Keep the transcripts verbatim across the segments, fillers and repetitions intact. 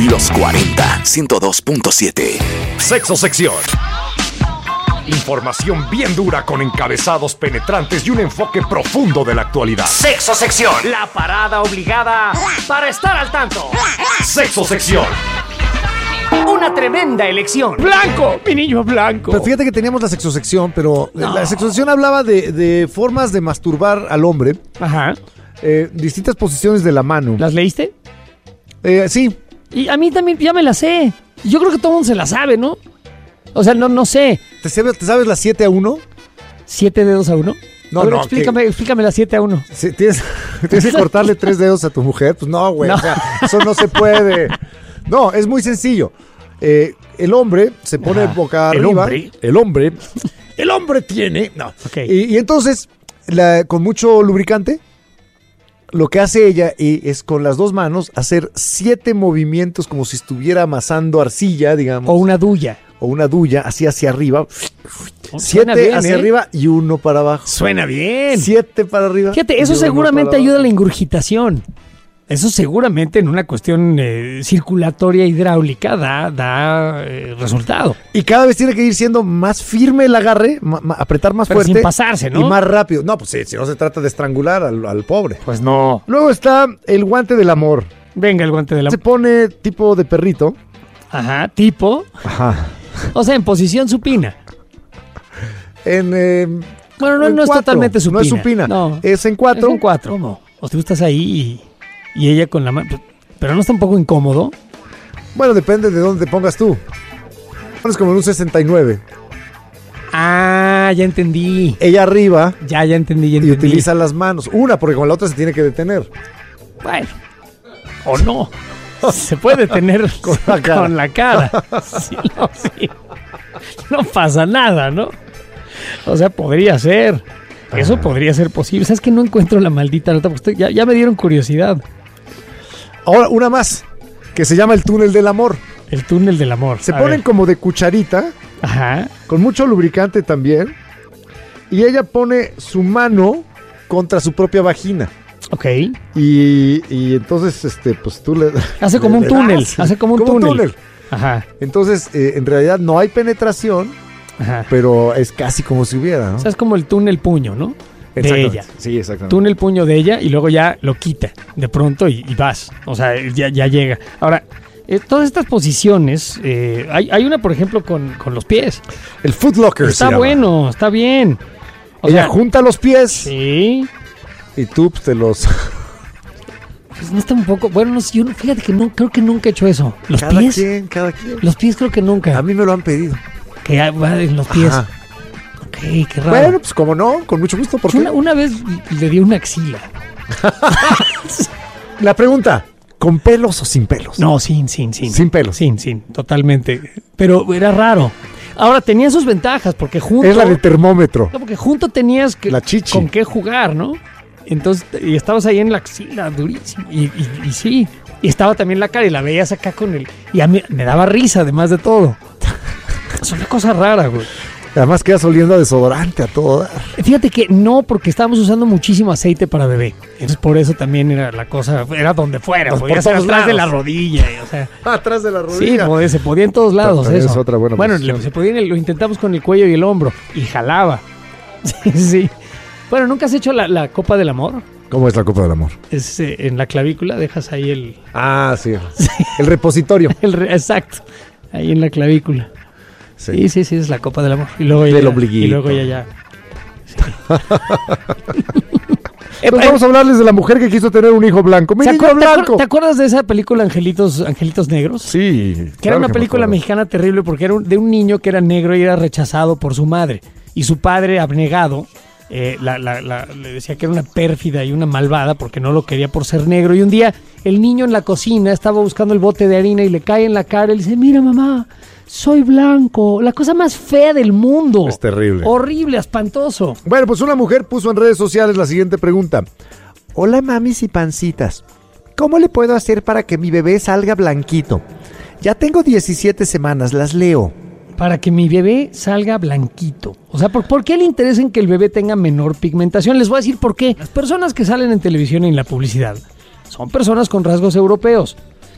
y los cuarenta, ciento dos punto siete. Sexo Sección. Información bien dura con encabezados penetrantes y un enfoque profundo de la actualidad. Sexo Sección. La parada obligada para estar al tanto. Sexo Sección. Una tremenda elección. ¡Blanco! Mi niño blanco. Pero fíjate que teníamos la sexosección, pero No. la sexosección hablaba de, de formas de masturbar al hombre. Ajá. Eh, distintas posiciones de la mano. ¿Las leíste? Eh, sí. Y a mí también ya me las sé. Yo creo que todo el mundo se la sabe, ¿no? O sea, no, no sé. ¿Te sabes, ¿Te sabes las siete a uno? ¿Siete dedos a uno? No, A ver, no, Explícame, explícame las siete a uno. Sí, ¿Tienes, ¿Tienes que cortarle tres dedos a tu mujer? Pues no, güey. No. O sea, eso no se puede. No, es muy sencillo. Eh, el hombre se pone Ajá. boca ¿El arriba. hombre? El hombre. El hombre tiene. No. Ok. Y, y entonces, la- con mucho lubricante, lo que hace ella y es con las dos manos hacer siete movimientos como si estuviera amasando arcilla, digamos. O una duya. O una duya, así hacia arriba. Suena Siete bien, hacia ¿eh? arriba y uno para abajo. Suena bien. Siete para arriba. Fíjate, y eso uno seguramente para ayuda a abajo. la ingurgitación. Eso seguramente en una cuestión eh, circulatoria hidráulica da, da eh, resultado. Y cada vez tiene que ir siendo más firme el agarre, ma- ma- apretar más Pero fuerte. sin pasarse, ¿no? Y más rápido. No, pues sí, si no se trata de estrangular al, al pobre. Pues no. Luego está el guante del amor. Venga, el guante de la... Se pone tipo de perrito. Ajá, tipo. Ajá. O sea, en posición supina. En, eh, Bueno, no, en no es cuatro. totalmente supina. No es supina. No. Es en cuatro. Es en cuatro. ¿Cómo? O tú estás ahí y, y ella con la mano... Pero no está un poco incómodo. Bueno, depende de dónde te pongas tú. Pones como en un sesenta y nueve. Ah, ya entendí. Ella arriba Ya, ya entendí, ya y entendí. utiliza las manos. Una, porque con la otra se tiene que detener. Bueno. O no. Se puede tener Con la cara. con la cara. Sí, no, sí. No pasa nada, ¿no? O sea, podría ser. Eso podría ser posible. ¿Sabes que no encuentro la maldita nota? Porque estoy- ya, ya me dieron curiosidad. Ahora, una más, que se llama el túnel del amor. El túnel del amor. Se A ponen ver. como de cucharita, Ajá. con mucho lubricante también. Y ella pone su mano contra su propia vagina. Ok. Y, y entonces, este, pues tú le... Hace como un le túnel. das. Hace como un túnel. Ajá. Entonces, eh, en realidad no hay penetración, Ajá. pero es casi como si hubiera, ¿no? O sea, es como el túnel puño, ¿no? De Exactamente. ella. Sí, exactamente. Túnel puño de ella y luego ya lo quita de pronto y, y vas. O sea, ya, ya llega. Ahora, eh, todas estas posiciones, eh, hay, hay una, por ejemplo, con, con los pies. El Foot Locker se Está llama. bueno, está bien. O Ella sea, junta los pies sí. y tú pues, te los... Pues no está un poco. Bueno, no sé, yo no- fíjate que no, creo que nunca he hecho eso. Los cada pies. quien, cada quien. Los pies creo que nunca. A mí me lo han pedido. Que hay- va en los pies. Ajá. Ok, qué raro. Bueno, pues como no, con mucho gusto. ¿Por qué? una, una vez le di una axila. La pregunta, ¿con pelos o sin pelos? No, sin, sin, sin. Sin pelos. Sin, sin, totalmente. Pero era raro. Ahora, tenía sus ventajas porque junto... Es la del termómetro. No, porque junto tenías que, La chichi. con qué jugar, ¿no? Entonces, y estabas ahí en la axila, durísimo. Y, y, y sí, y estaba también la cara y la veías acá con el... Y a mí me daba risa, además de todo. Es una cosa rara, güey. Además quedas oliendo a desodorante a todo dar. Fíjate que no, porque estábamos usando muchísimo aceite para bebé. Entonces, por eso también era la cosa, era donde fuera. Pues Podía por ser todos atrás de la lados. rodilla, y, o sea... Atrás de la Sí, rodilla. podía- se podía en todos lados También eso. es otra buena bueno, posición. le- se podía, en el- lo intentamos con el cuello y el hombro y jalaba. Sí, sí. Bueno, ¿nunca has hecho la, la copa del amor? ¿Cómo es la copa del amor? Es eh, en la clavícula, dejas ahí el, Ah, sí. El repositorio. el re- exacto, ahí en la clavícula. Sí, Sí. sí, sí, es la copa del amor. Y luego Del ya, ombliguito. y luego ya ya. Sí. Pues vamos a hablarles de la mujer que quiso tener un hijo blanco. ¡Mi ¿Te, niño acuer- te acuer- blanco! te acuerdas de esa película Angelitos, Angelitos Negros? Sí. Que era claro una me película acuerdo. mexicana terrible porque era un- de un niño que era negro y era rechazado por su madre. Y su padre, abnegado, eh, la, la- la- le decía que era una pérfida y una malvada porque no lo quería por ser negro. Y un día el niño en la cocina estaba buscando el bote de harina y le cae en la cara y le dice, mira mamá, soy blanco. La cosa más fea del mundo. Es terrible. Horrible, espantoso. Bueno, pues una mujer puso en redes sociales la siguiente pregunta. Hola mamis y pancitas. ¿Cómo le puedo hacer para que mi bebé salga blanquito? Ya tengo diecisiete semanas, las leo. Para que mi bebé salga blanquito. O sea, ¿por, ¿por qué le interesa en que el bebé tenga menor pigmentación? Les voy a decir por qué. Las personas que salen en televisión y en la publicidad son personas con rasgos europeos.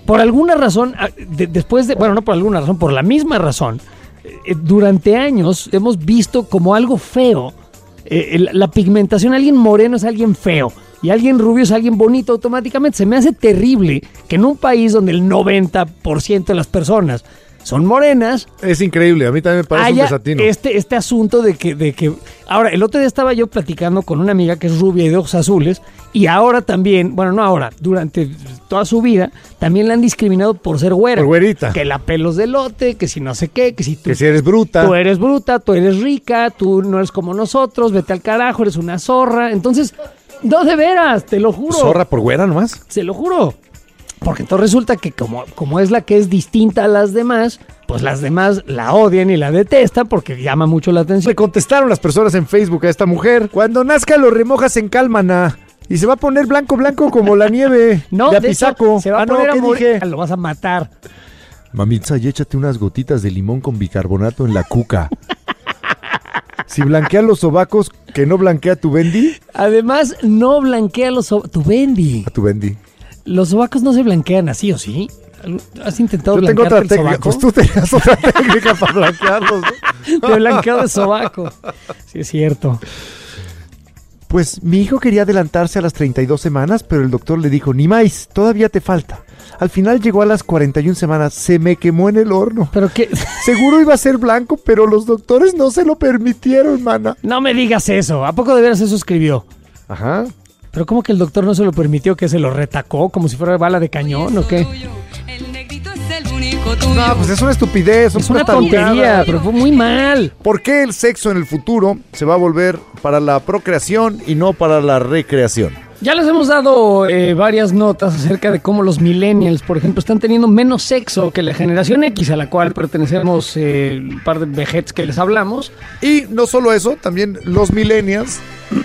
por alguna razón, de, después de, bueno, no por alguna razón, por la misma razón, eh, durante años hemos visto como algo feo eh, la, la pigmentación. Alguien moreno es alguien feo y alguien rubio es alguien bonito automáticamente. Se me hace terrible que en un país donde el noventa por ciento de las personas son morenas. Es increíble, a mí también me parece un desatino. Este, este asunto de que, de que... Ahora, el otro día estaba yo platicando con una amiga que es rubia y de ojos azules, y ahora también, bueno, no ahora, durante toda su vida, también la han discriminado por ser güera. Por güerita. Que la pelos de lote, que si no sé qué, que si tú... Que si eres bruta. Tú eres bruta, tú eres rica, tú no eres como nosotros, vete al carajo, eres una zorra. Entonces, no, de veras, te lo juro. ¿Zorra por güera nomás? Se lo juro. Porque entonces resulta que como, como es la que es distinta a las demás, pues las demás la odian y la detestan porque llama mucho la atención. Le contestaron las personas en Facebook a esta mujer: cuando nazca lo remojas en cálmana y se va a poner blanco blanco como la nieve. No, de de apisaco. hecho, se va ah, a poner no, a ¿qué morir. dije? Lo vas a matar. Mamitza, y échate unas gotitas de limón con bicarbonato en la cuca. Si blanquea los sobacos, que no blanquea tu bendi. Además, no blanquea los sobacos. Tu bendi. A tu bendi. Los sobacos no se blanquean así, ¿o sí? ¿Has intentado Yo tengo blanquearte otra el técnica. sobaco? Pues tú tenías otra técnica para blanquearlos, ¿no? De blanqueo de sobaco. Sí, es cierto. Pues mi hijo quería adelantarse a las treinta y dos semanas, pero el doctor le dijo: ni más, todavía te falta. Al final llegó a las cuarenta y una semanas, se me quemó en el horno. ¿Pero qué? Seguro iba a ser blanco, pero los doctores no se lo permitieron, mana. No me digas eso. ¿A poco de veras eso escribió? Ajá. ¿Pero cómo que el doctor no se lo permitió? ¿Que se lo retacó como si fuera bala de cañón o qué? No, pues es una estupidez. Es una tontería, pero fue muy mal. ¿Por qué el sexo en el futuro se va a volver para la procreación y no para la recreación? Ya les hemos dado eh, varias notas acerca de cómo los millennials, por ejemplo, están teniendo menos sexo que la generación X, a la cual pertenecemos eh, un par de vejetes que les hablamos. Y no solo eso, también los millennials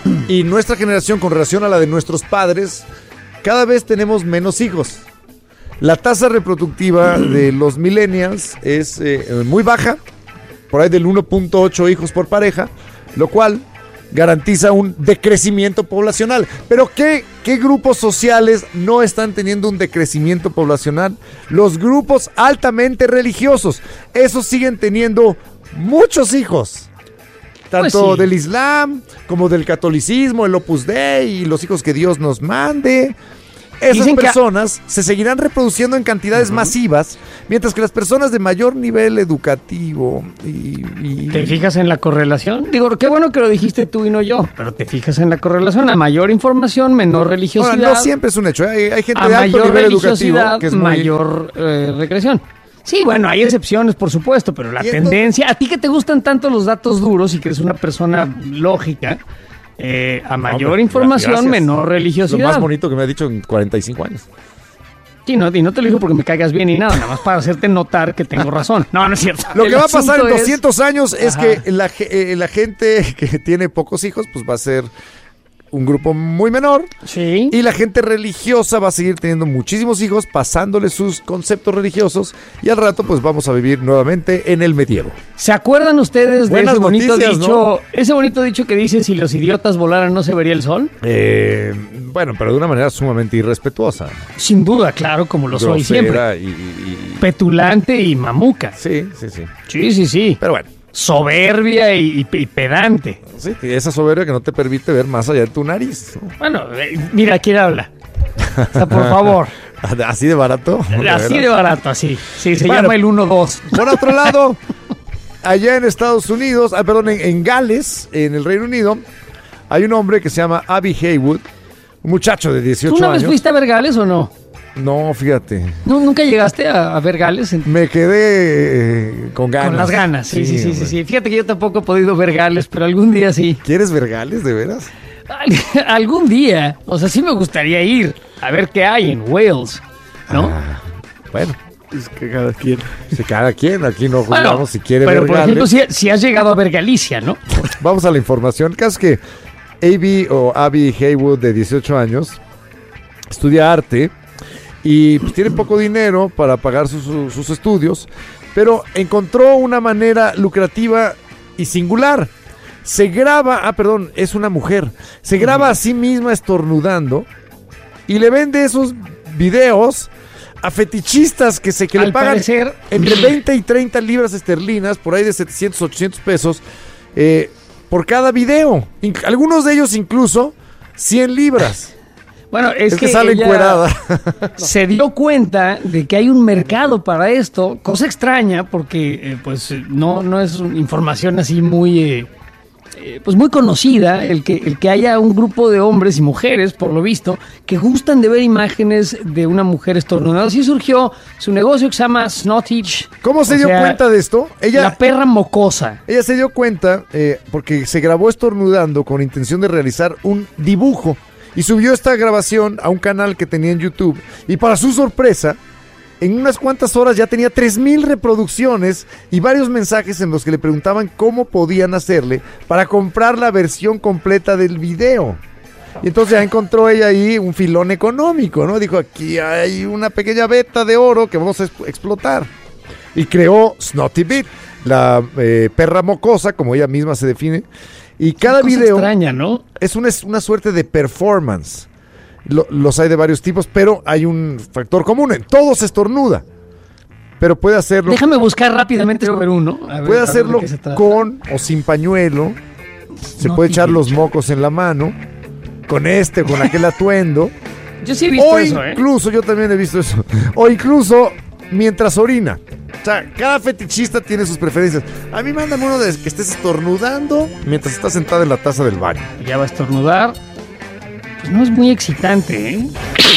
y nuestra generación con relación a la de nuestros padres, cada vez tenemos menos hijos. La tasa reproductiva de los millennials es eh, muy baja, por ahí del uno punto ocho hijos por pareja, lo cual garantiza un decrecimiento poblacional. Pero ¿qué, qué grupos sociales no están teniendo un decrecimiento poblacional? Los grupos altamente religiosos. Esos siguen teniendo muchos hijos. Tanto Pues sí. del Islam como del catolicismo, el Opus Dei y los hijos que Dios nos mande. Esas Dicen que- personas se seguirán reproduciendo en cantidades masivas, mientras que las personas de mayor nivel educativo y... y- ¿Te fijas en la correlación? Digo, qué bueno que lo dijiste tú y no yo, pero te fijas en la correlación. A mayor información, menor religiosidad. Ahora, no siempre es un hecho. Hay, hay gente A de alto mayor nivel educativo religiosidad, que es muy... mayor eh, recreación. Sí, bueno, hay excepciones, por supuesto, pero la Y entonces- tendencia... A ti que te gustan tanto los datos duros y que eres una persona lógica, eh, a mayor Hombre, información, gracias. menor Lo religiosidad. más bonito que me ha dicho en cuarenta y cinco años. Sí, no, y no te lo digo porque me caigas bien ni nada, nada más para hacerte notar que tengo razón. No, no es cierto. Lo El que va a pasar en asunto es- doscientos años es Ajá. que la, ge- eh, la gente que tiene pocos hijos, pues va a ser un grupo muy menor. Sí. Y la gente religiosa va a seguir teniendo muchísimos hijos, pasándole sus conceptos religiosos. Y al rato, pues vamos a vivir nuevamente en el medievo. ¿Se acuerdan ustedes de Buenas ese bonito noticias, dicho? ¿no? Ese bonito dicho que dice: si los idiotas volaran no se vería el sol. Eh, bueno, pero de una manera sumamente irrespetuosa. Sin duda, claro, como lo soy siempre. Grosera y, y- y- Petulante y mamuca. Sí, sí, sí. Sí, sí, sí. Pero bueno, Soberbia y, y- y pedante. sí, esa soberbia que no te permite ver más allá de tu nariz, ¿no? Bueno, eh, mira, ¿quién habla? O sea, por favor. Así de barato. Así de veras. barato, así. Sí, se Bueno. llama el uno dos. Por otro lado, allá en Estados Unidos, ah, perdón, en, en Gales, en el Reino Unido, hay un hombre que se llama Abby Haywood, un muchacho de ¿Tú dieciocho una vez años. fuiste a ver Gales o no? No, fíjate. ¿No ¿Nunca llegaste a, a ver Gales? En- Me quedé eh, con ganas. Con las ganas, sí, sí, sí, sí, hombre. sí. Fíjate que yo tampoco he podido ver Gales, pero algún día sí. ¿Quieres ver Gales, de veras? Al- algún día, o sea, sí me gustaría ir a ver qué hay en Wales, ¿no? Ah, bueno, es que cada quien. Si cada quien, aquí no juzgamos Bueno, si quiere pero ver por Gales. ejemplo, si, si has llegado a ver Galicia, ¿no? Vamos a la información. Casi que Abby o Abby Haywood, de dieciocho años, estudia arte y pues, tiene poco dinero para pagar sus, sus- sus estudios, pero encontró una manera lucrativa y singular. Se graba, ah, perdón, es una mujer, se graba a sí misma estornudando y le vende esos videos a fetichistas que se que le Al pagan parecer- entre veinte y treinta libras esterlinas, por ahí de setecientos, ochocientos pesos, eh, por cada video. Inc- algunos de ellos incluso cien libras. Bueno, es, Es que que, sale ella encuerada. se dio cuenta de que hay un mercado para esto, cosa extraña porque eh, pues eh, no, no es una información así muy eh, eh, pues muy conocida el que, el que haya un grupo de hombres y mujeres, por lo visto, que gustan de ver imágenes de una mujer estornudando. Así surgió su negocio que se llama Snottage. ¿Cómo se O dio sea, cuenta de esto? Ella, La perra mocosa. ella se dio cuenta eh, porque se grabó estornudando con intención de realizar un dibujo y subió esta grabación a un canal que tenía en YouTube. Y para su sorpresa, en unas cuantas horas ya tenía tres mil reproducciones y varios mensajes en los que le preguntaban cómo podían hacerle para comprar la versión completa del video. Y entonces ya encontró ella ahí un filón económico, ¿no? Dijo, aquí hay una pequeña veta de oro que vamos a exp- explotar. Y creó Snotty Beat, la eh, perra mocosa, como ella misma se define. Y cada Cosa video extraña, ¿no? es una, es una suerte de performance. Lo- los hay de varios tipos, pero hay un factor común. En todos estornuda. Pero puede hacerlo, Déjame buscar rápidamente sobre uno. A ver, puede a ver de hacerlo qué se trata. con o sin pañuelo. Se No puede echar tiene los hecho. mocos en la mano. Con este, con aquel atuendo. Yo sí he visto O eso, ¿eh? incluso, yo también he visto eso. O incluso mientras orina. O sea, cada fetichista tiene sus preferencias. A mí mándame uno de que estés estornudando mientras estás sentada en la taza del baño. Ya va a estornudar. Pues no es muy excitante, ¿eh?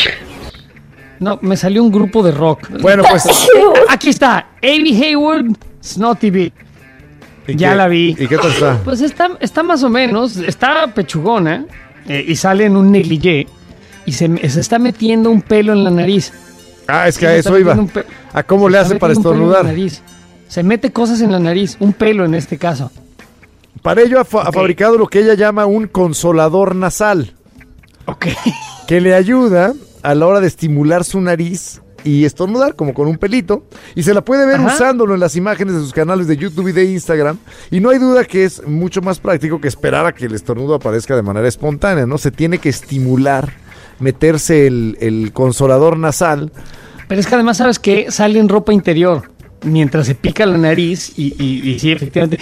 No, me salió un grupo de rock. Bueno, pues. Aquí está, Amy Hayward, Snotty Beat. ¿y Ya qué- la vi. ¿Y qué tal está? Pues está, está más o menos, está pechugona eh, y sale en un negligé y se, se está metiendo un pelo en la nariz. Ah, es que Sí, a se está eso iba. metiendo un pe- ¿A cómo se le está hace para metiendo un pelo en la estornudar? nariz. Se mete cosas en la nariz, un pelo en este caso. Para ello ha, fa- ha Ok. fabricado lo que ella llama un consolador nasal, Ok. que le ayuda a la hora de estimular su nariz y estornudar, como con un pelito. Y se la puede ver Ajá. usándolo en las imágenes de sus canales de YouTube y de Instagram. Y no hay duda que es mucho más práctico que esperar a que el estornudo aparezca de manera espontánea, ¿no? Se tiene que estimular, meterse el, el consolador nasal. Pero es que además, ¿sabes qué? Sale en ropa interior mientras se pica la nariz y, y, y sí, efectivamente.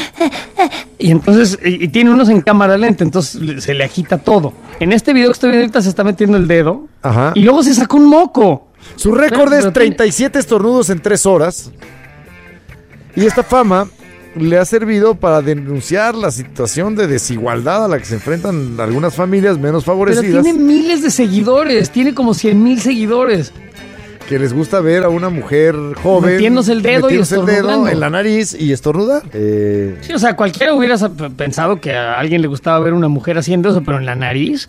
Y entonces, y, y tiene unos en cámara lenta, entonces le- se le agita todo. En este video que estoy viendo ahorita se está metiendo el dedo Ajá. y luego se sacó un moco. Su récord Pero es tiene- treinta y siete estornudos en tres horas. Y esta fama le ha servido para denunciar la situación de desigualdad a la que se enfrentan algunas familias menos Pero favorecidas, tiene miles de seguidores, tiene como cien mil seguidores. que les gusta ver a una mujer joven Metiéndose el dedo y metiéndose el dedo estornudando. en la nariz y estornudar. Eh, Sí, o sea, cualquiera hubiera sa- pensado que a alguien le gustaba ver una mujer haciendo eso, pero en la nariz.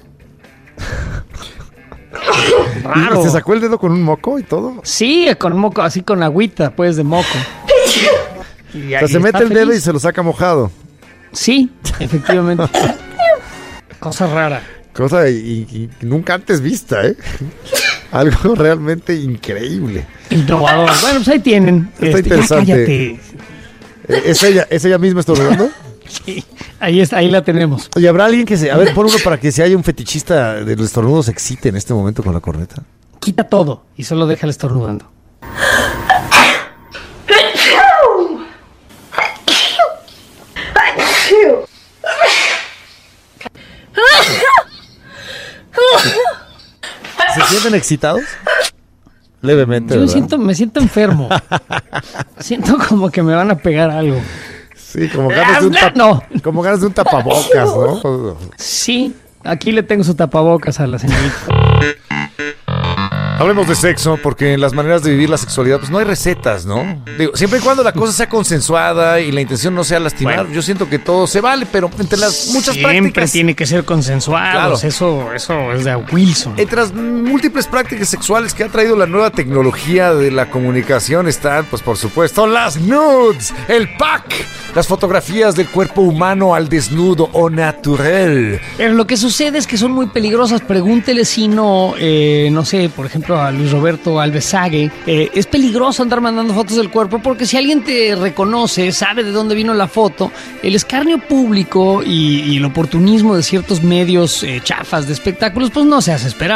Raro. ¿Y se sacó el dedo con un moco y todo? Sí, con moco, así con agüita, pues, de moco. Y O ahí sea, se mete está el dedo y feliz. se lo saca mojado. Sí, efectivamente. Cosa rara. Cosa y, y- y nunca antes vista, ¿eh? Algo realmente increíble. Innovador. Bueno, pues ahí tienen. Está Este, ya interesante. cállate. Eh, ¿Es ella, ¿Es ella misma estornudando? Sí, ahí está, ahí la tenemos. Oye, ¿habrá alguien que se... A ver, pon uno para que si haya un fetichista de los estornudos se excite en este momento con la corneta. Quita todo y solo déjala estornudando. ¿Se sienten excitados? Levemente, Yo me ¿verdad? siento, me siento enfermo. Siento como que me van a pegar algo. Sí, como ganas de un, tap- No. como ganas de un tapabocas, ¿no? Sí, aquí le tengo su tapabocas a la señorita. Hablemos de sexo, porque en las maneras de vivir la sexualidad, pues no hay recetas, ¿no? Digo, siempre y cuando la cosa sea consensuada y la intención no sea lastimar, Bueno. yo siento que todo se vale, pero entre las muchas Siempre prácticas... tiene que ser consensuados. Claro. Eso, eso es de Wilson. Entre las múltiples prácticas sexuales que ha traído la nueva tecnología de la comunicación están, pues por supuesto, las nudes, el pack, las fotografías del cuerpo humano al desnudo o natural. Pero lo que sucede es que son muy peligrosas. Pregúntele si no, eh, no sé, por ejemplo, a Luis Roberto Alvesague. Eh, es peligroso andar mandando fotos del cuerpo porque si alguien te reconoce, sabe de dónde vino la foto, el escarnio público y, y el oportunismo de ciertos medios eh, chafas de espectáculos, pues no se hace esperar.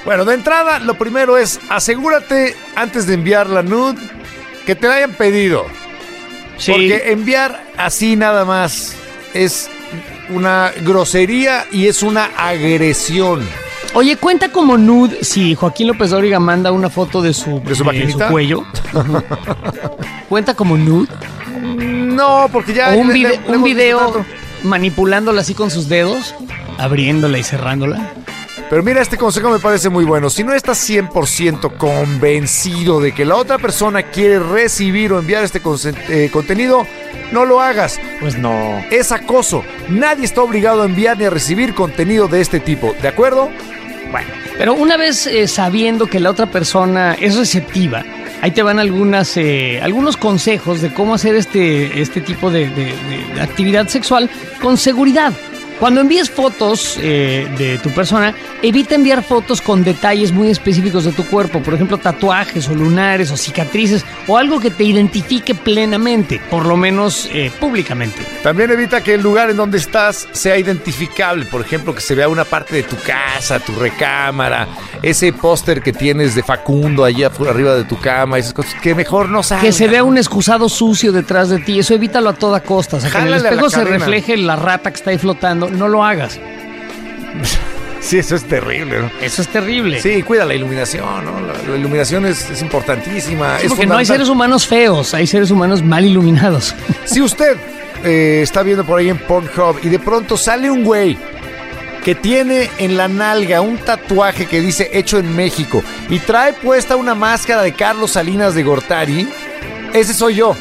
Bueno, de entrada, lo primero es asegúrate antes de enviar la nude que te la hayan pedido. Sí. Porque enviar así nada más es una grosería y es una agresión. Oye, ¿cuenta como nude si Joaquín López Dóriga manda una foto de su, ¿De su maquinita? su cuello? ¿Cuenta como nude? No, porque ya... ¿O un, le- vide- le- le un hemos video visto tanto. manipulándola así con sus dedos, abriéndola y cerrándola? Pero mira, este consejo me parece muy bueno. Si no estás cien por ciento convencido de que la otra persona quiere recibir o enviar este consen- eh, contenido, no lo hagas. Pues no. Es acoso. Nadie está obligado a enviar ni a recibir contenido de este tipo. ¿De acuerdo? Bueno, pero una vez eh, sabiendo que la otra persona es receptiva, ahí te van algunas, eh, algunos consejos de cómo hacer este, este tipo de, de- de actividad sexual con seguridad. Cuando envíes fotos eh, de tu persona, evita enviar fotos con detalles muy específicos de tu cuerpo, por ejemplo, tatuajes o lunares o cicatrices o algo que te identifique plenamente, por lo menos eh, públicamente. También evita que el lugar en donde estás sea identificable. Por ejemplo, que se vea una parte de tu casa, tu recámara, ese póster que tienes de Facundo allá afu- arriba de tu cama, esas cosas que mejor no salgan. Que se vea un excusado sucio detrás de ti, eso evítalo a toda costa. O sea, que en el Jálale a la espejo se cadena. refleje la rata que está ahí flotando, no lo hagas. Sí, eso es terrible, ¿no? Eso es terrible. Sí, cuida la iluminación, ¿no? La, la iluminación es, es importantísima. Sí, es porque no hay fundamental. seres humanos feos, hay seres humanos mal iluminados. Si usted eh, está viendo por ahí en Pornhub y de pronto sale un güey que tiene en la nalga un tatuaje que dice hecho en México y trae puesta una máscara de Carlos Salinas de Gortari, ese soy yo.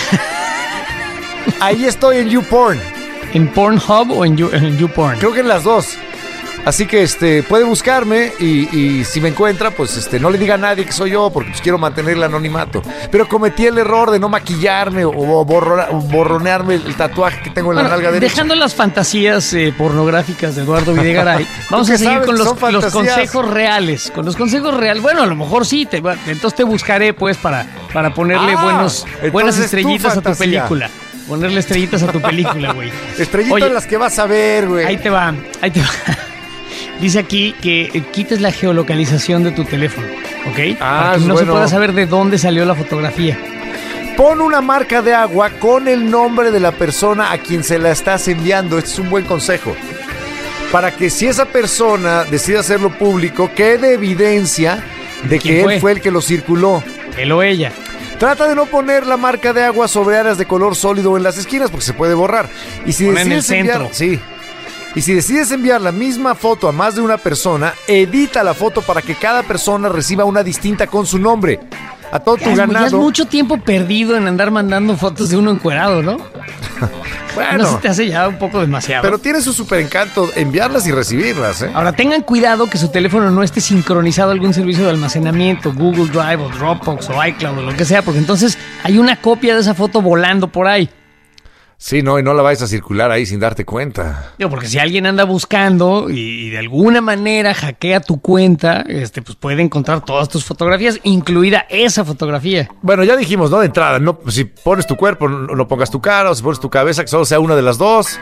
Ahí estoy en YouPorn. ¿En Pornhub o en, you, en YouPorn? Creo que en las dos. Así que este puede buscarme y, y si me encuentra, pues este no le diga a nadie que soy yo porque pues, quiero mantener el anonimato. Pero cometí el error de no maquillarme o, o borro- o borronearme el tatuaje que tengo en Bueno, la nalga derecha. dejando las fantasías eh, pornográficas de Eduardo Videgaray, vamos ¿Tú a qué seguir sabes con que los, son los fantasías? consejos reales. Con los consejos reales. Bueno, a lo mejor sí. Te, va- entonces te buscaré, pues, para, para ponerle Ah, buenos, entonces buenas es tu estrellitas a tu fantasía. película. Ponerle estrellitas a tu película, güey. Estrellitas Oye, las que vas a ver, güey. Ahí te va, ahí te va. Dice aquí que eh, quites la geolocalización de tu teléfono, ¿ok? Ah, Para que es no bueno. se pueda saber de dónde salió la fotografía. Pon una marca de agua con el nombre de la persona a quien se la estás enviando. Este es un buen consejo. Para que si esa persona decide hacerlo público, quede evidencia de que ¿Quién él fue? fue el que lo circuló. Él o ella. Trata de no poner la marca de agua sobre áreas de color sólido en las esquinas porque se puede borrar. Y si Pon en decides el enviar, centro. sí. Y si decides enviar la misma foto a más de una persona, edita la foto para que cada persona reciba una distinta con su nombre. A todo Ya tu es, ya es ganado. mucho tiempo perdido en andar mandando fotos de uno encuerado, ¿no? Bueno, No se te hace ya un poco demasiado. pero tiene su super encanto enviarlas y recibirlas, ¿eh? Ahora, tengan cuidado que su teléfono no esté sincronizado a algún servicio de almacenamiento, Google Drive o Dropbox o iCloud o lo que sea, porque entonces hay una copia de esa foto volando por ahí. Sí, no, y no la vayas a circular ahí sin darte cuenta. Digo, porque si alguien anda buscando y, y de alguna manera hackea tu cuenta, este, pues puede encontrar todas tus fotografías, incluida esa fotografía. Bueno, ya dijimos, ¿no? De entrada, no, si pones tu cuerpo, no, no pongas tu cara, o si pones tu cabeza, que solo sea una de las dos.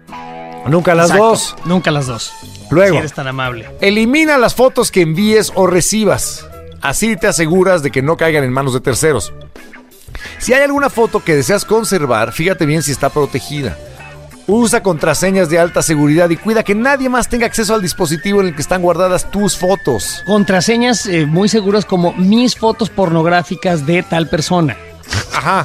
Nunca las Exacto, dos. Nunca las dos. Luego. Si eres tan amable. Elimina las fotos que envíes o recibas. Así te aseguras de que no caigan en manos de terceros. Si hay alguna foto que deseas conservar, fíjate bien si está protegida. Usa contraseñas de alta seguridad y cuida que nadie más tenga acceso al dispositivo en el que están guardadas tus fotos. Contraseñas eh, muy seguras como mis fotos pornográficas de tal persona. Ajá.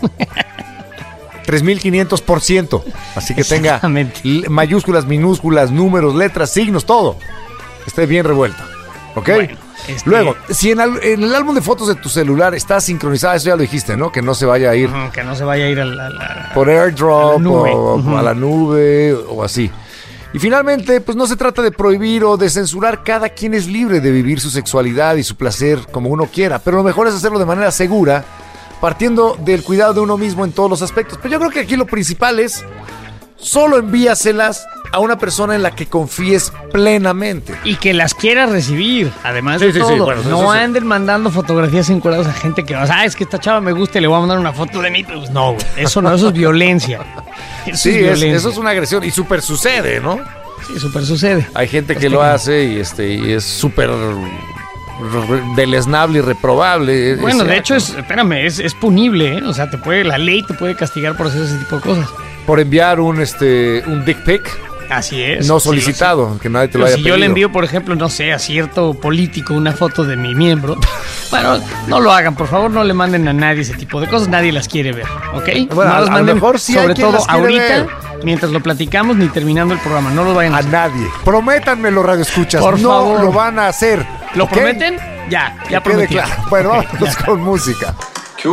tres mil quinientos por ciento. Así que tenga Exactamente. l- mayúsculas, minúsculas, números, letras, signos, todo. Esté bien revuelto. ¿Ok? Bueno, este- Luego, si en, al- en el álbum de fotos de tu celular está sincronizada, eso ya lo dijiste, ¿no? Que no se vaya a ir Ujú, que no se vaya a ir a la... a la- por AirDrop a la nube. o Ujú. a la nube o así. Y finalmente, pues no se trata de prohibir o de censurar. Cada quien es libre de vivir su sexualidad y su placer como uno quiera. Pero lo mejor es hacerlo de manera segura, partiendo del cuidado de uno mismo en todos los aspectos. Pero yo creo que aquí lo principal es solo envíaselas a una persona en la que confíes plenamente. Y que las quieras recibir, además Sí, de sí, todo. sí, bueno, eso no sí. anden mandando fotografías encuadradas a gente que vas, ah, es que esta chava me gusta y le voy a mandar una foto de mí. Pues no, güey, eso no, eso es violencia. Eso Sí, es es- violencia. eso es una agresión y súper sucede, ¿no? Sí, súper sucede. Hay gente Es que lo que- hace y este y es súper re- deleznable y reprobable. Bueno, ese de hecho, acto. es, espérame, es, es punible, ¿eh? O sea, te puede, la ley te puede castigar por hacer ese tipo de cosas. Por enviar un este un dick pic Así es. no Sí, solicitado, que nadie te lo Pero haya si pedido. yo le envío, por ejemplo, no sé, a cierto político una foto de mi miembro, bueno, no lo hagan, por favor, no le manden a nadie ese tipo de cosas, nadie las quiere ver, ¿ok? Bueno, no a- las a lo manden, mejor sí hay sobre quien todo las quiere ahorita, ver. mientras lo platicamos, ni terminando el programa, no lo vayan a A hacer. nadie. Prométanmelo, radio escuchas. Por no favor. lo van a hacer. ¿Lo ¿ok? prometen? Ya, ya Que quede prometí. claro. Bueno, Ok, vámonos ya. con música.